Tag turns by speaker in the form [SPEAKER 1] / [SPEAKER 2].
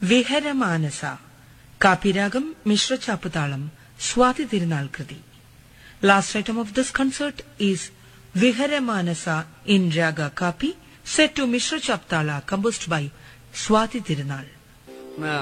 [SPEAKER 1] വിഹരമാനസ, കാപ്പിരാഗം, Misrachapu talam, Swathi Thirunal Krithi. Last item of this concert is Viharamanasa in Raga Kapi, set to Mishra Chaptala, composed by Swati Tirunal.